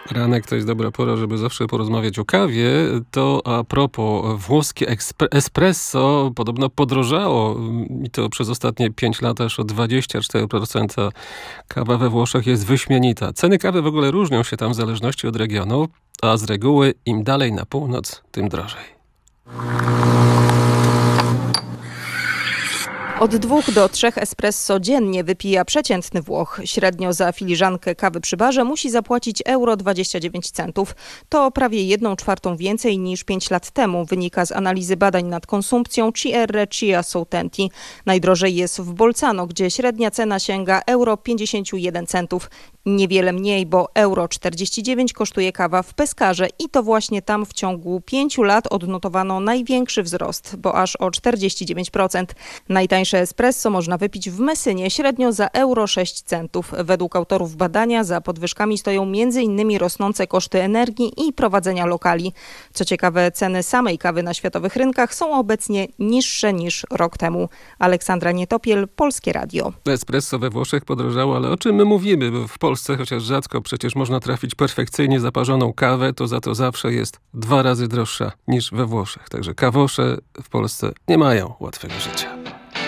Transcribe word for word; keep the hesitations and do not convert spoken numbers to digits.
Ranek to jest dobra pora, żeby zawsze porozmawiać o kawie. To a propos, włoskie ekspre- espresso podobno podrożało i to przez ostatnie pięć lat aż o dwadzieścia cztery procent. Kawa we Włoszech jest wyśmienita. Ceny kawy w ogóle różnią się tam w zależności od regionu, a z reguły im dalej na północ, tym drożej. Od dwóch do trzech espresso dziennie wypija przeciętny Włoch. Średnio za filiżankę kawy przy barze musi zapłacić euro dwadzieścia dziewięć centów. To prawie jedną czwartą więcej niż pięć lat temu, wynika z analizy badań nad konsumpcją C R Cia Soutenti. Najdrożej jest w Bolzano, gdzie średnia cena sięga euro pięćdziesiąt jeden centów. Niewiele mniej, bo euro czterdzieści dziewięć kosztuje kawa w Pescarze i to właśnie tam w ciągu pięciu lat odnotowano największy wzrost, bo aż o czterdzieści dziewięć procent. Najtańsze espresso można wypić w Messynie średnio za euro sześć centów. Według autorów badania za podwyżkami stoją między innymi rosnące koszty energii i prowadzenia lokali. Co ciekawe, ceny samej kawy na światowych rynkach są obecnie niższe niż rok temu. Aleksandra Nietopiel, Polskie Radio. Espresso we Włoszech podrożało, ale o czym my mówimy? Bo w Polsce, chociaż rzadko przecież można trafić perfekcyjnie zaparzoną kawę, to za to zawsze jest dwa razy droższa niż we Włoszech. Także kawosze w Polsce nie mają łatwego życia.